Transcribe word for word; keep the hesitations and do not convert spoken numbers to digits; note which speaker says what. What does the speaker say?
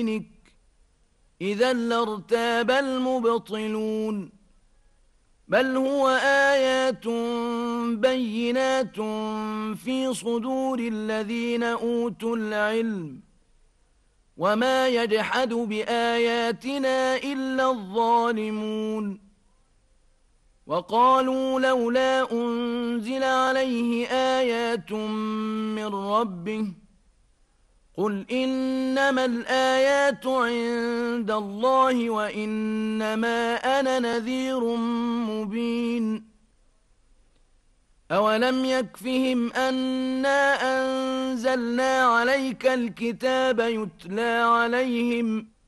Speaker 1: دينك إذا لارتاب المبطلون بل هو آيات بينات في صدور الذين أوتوا العلم وما يجحد بآياتنا إلا الظالمون وقالوا لولا أنزل عليه آيات من ربه قل إنما الآيات عند الله وإنما أنا نذير مبين أولم يكفهم أنا أنزلنا عليك الكتاب يتلى عليهم